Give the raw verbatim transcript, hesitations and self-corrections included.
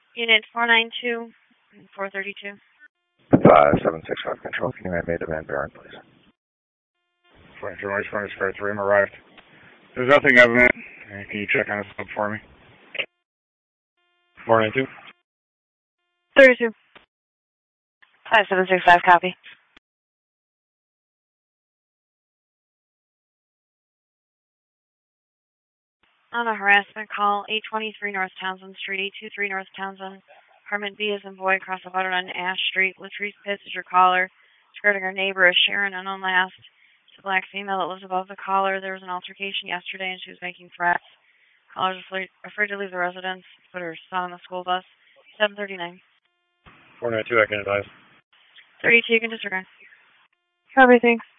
Unit four nine two, four thirty-two. five seven six five Control, can you animate Van Buren, please? four nine two, White Springs, Square three, I'm arrived. There's nothing evident. Can you check on the sub for me? four nine two. thirty-two. five seven six five, copy. On a harassment call, eight twenty-three North Townsend Street, eight two three North Townsend. Apartment B as in boy, across the water on Ash Street. Latrice Pitts is your caller. Skirting her neighbor is Sharon, unknown last. It's a black female that lives above the caller. There was an altercation yesterday and she was making threats. Caller is afraid, afraid to leave the residence. Put her son on the school bus. seven thirty-nine. four nine two, I can advise. thirty-two, you can disregard. Copy, thanks.